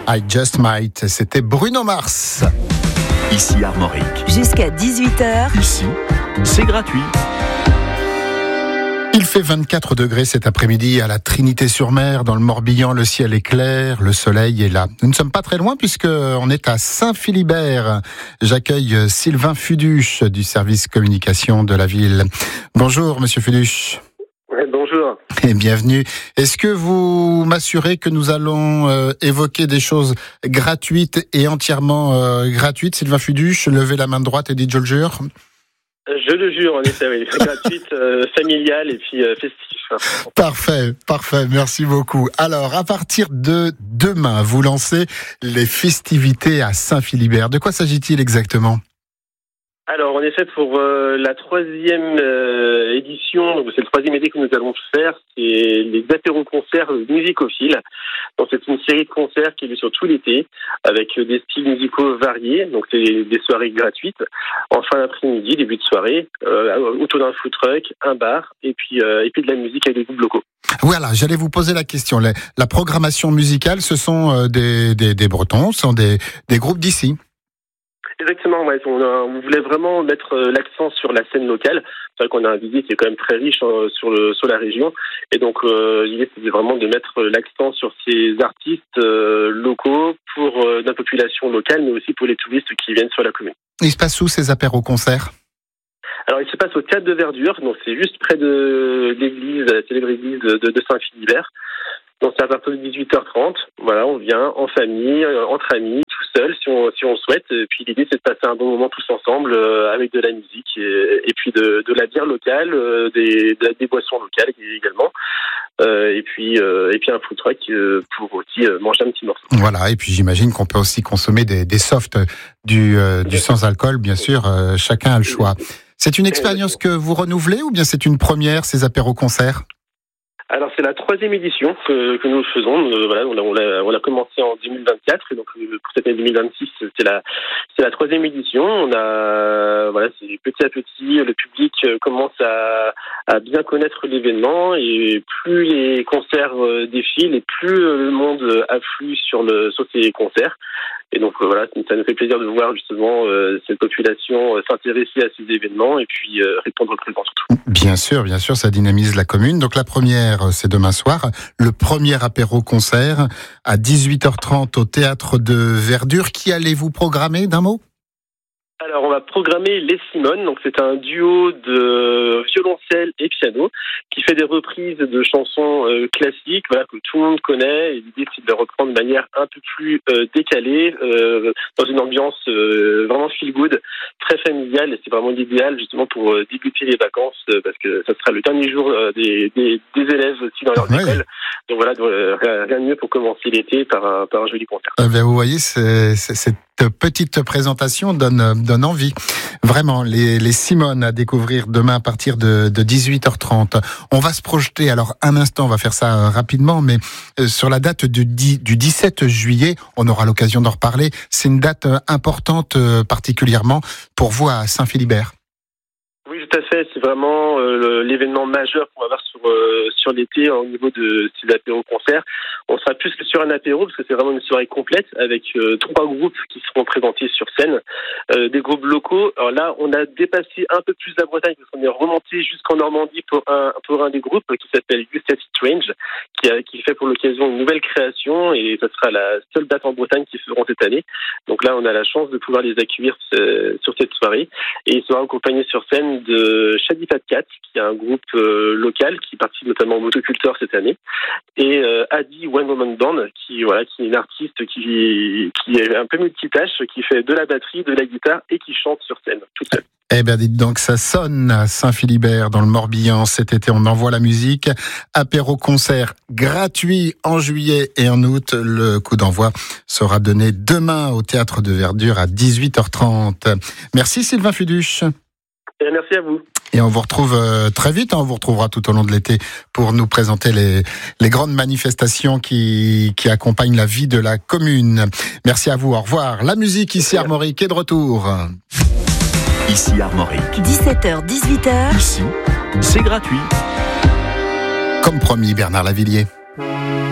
I Just Might. C'était Bruno Mars. Ici Armorique. Jusqu'à 18h. Ici, c'est gratuit. Il fait 24 degrés cet après-midi à la Trinité-sur-Mer, dans le Morbihan. Le ciel est clair, le soleil est là. Nous ne sommes pas très loin puisqu'on est à Saint-Philibert. J'accueille Sylvain Fuduche du service communication de la ville. Bonjour, monsieur Fuduche. Ouais, bonjour. Et bienvenue. Est-ce que vous m'assurez que nous allons évoquer des choses gratuites et entièrement gratuites? Sylvain Fuduche, levez la main droite et dites « je le jure ». Je le jure, en effet, oui. Gratuite, familiale et puis festif. Parfait. Merci beaucoup. Alors, à partir de demain, vous lancez les festivités à Saint-Philibert. De quoi s'agit-il exactement ? Alors, en effet, pour la troisième édition, c'est le troisième été que nous allons faire, c'est les apéro-concerts musicophiles. Donc, c'est une série de concerts qui est vue sur tout l'été, avec des styles musicaux variés. Donc, c'est des soirées gratuites, en fin d'après-midi, début de soirée, autour d'un food truck, un bar, et puis de la musique avec des groupes locaux. Voilà, j'allais vous poser la question. La programmation musicale, ce sont des Bretons, ce sont des groupes d'ici. Exactement, ouais. On voulait vraiment mettre l'accent sur la scène locale. C'est vrai qu'on a un visier qui est quand même très riche sur la région. Et donc, l'idée, c'était vraiment de mettre l'accent sur ces artistes locaux pour la population locale, mais aussi pour les touristes qui viennent sur la commune. Il se passe où ces apéros-concerts ? Alors, il se passe au Théâtre de Verdure. Donc, c'est juste près de l'église, la célèbre église de Saint-Philibert. Donc, c'est à partir de 18h30. Voilà, on vient en famille, entre amis, tout seul, si on le souhaite. Et puis, l'idée, c'est de passer un bon moment tous ensemble, avec de la musique et puis de la bière locale, des boissons locales également. Et puis un food truck pour aussi manger un petit morceau. Voilà, et puis j'imagine qu'on peut aussi consommer des softs, du sans alcool, bien sûr. Chacun a le choix. C'est une expérience que vous renouvelez ou bien c'est une première, ces apéros-concerts ? Alors, c'est la troisième édition que nous faisons. Voilà, on l'a commencé en 2024, et donc pour cette année 2026, c'est la troisième édition. C'est petit à petit, le public commence à bien connaître l'événement, et plus les concerts défilent, et plus le monde afflue sur ces concerts. Et donc voilà, ça nous fait plaisir de voir justement cette population s'intéresser à ces événements et puis répondre présent surtout. Bien sûr, ça dynamise la commune. Donc la première, c'est demain soir, le premier apéro-concert à 18h30 au Théâtre de Verdure. Qui allez-vous programmer, d'un mot ? Alors, on va programmer Les Simones. Donc, c'est un duo de violoncelle et piano qui fait des reprises de chansons classiques, voilà, que tout le monde connaît. Et l'idée, c'est de les reprendre de manière un peu plus décalée, dans une ambiance vraiment feel good, très familiale. Et c'est vraiment l'idéal, justement, pour débuter les vacances, parce que ça sera le dernier jour des élèves aussi dans leur école. Donc voilà, rien de mieux pour commencer l'été par un joli concert. Vous voyez, cette petite présentation donne envie. Vraiment, les Simones à découvrir demain à partir de 18h30. On va se projeter, alors un instant, on va faire ça rapidement, mais sur la date du 17 juillet, on aura l'occasion d'en reparler. C'est une date importante particulièrement pour vous à Saint-Philibert. Oui, tout à fait. C'est vraiment l'événement majeur qu'on va avoir sur l'été au niveau de ces apéros-concerts. On sera plus que sur un apéro, parce que c'est vraiment une soirée complète avec 3 groupes qui seront présentés sur scène, des groupes locaux. Alors là, on a dépassé un peu plus la Bretagne, parce qu'on est remonté jusqu'en Normandie pour un des groupes qui s'appelle Gustave Strange, qui fait pour l'occasion une nouvelle création, et ça sera la seule date en Bretagne qu'ils feront cette année. Donc là, on a la chance de pouvoir les accueillir sur cette soirée, et ils seront accompagnés sur scène de Shady Fat Cat, qui est un groupe local qui participe notamment au Motoculteur cette année, et Adi One Woman Band, qui est une artiste qui est un peu multitâche, qui fait de la batterie, de la guitare et qui chante sur scène toute seule. Eh bien, dites donc, ça sonne à Saint-Philibert, dans le Morbihan. Cet été, on envoie la musique. Apéro-concert gratuit en juillet et en août. Le coup d'envoi sera donné demain au Théâtre de Verdure à 18h30. Merci Sylvain Fuduche. Et merci à vous. Et on vous retrouve très vite, on vous retrouvera tout au long de l'été pour nous présenter les grandes manifestations qui accompagnent la vie de la commune. Merci à vous, au revoir. La musique ici Armorique est de retour. Ici Armorique. 17h, 18h. Ici, c'est gratuit. Comme promis, Bernard Lavillier.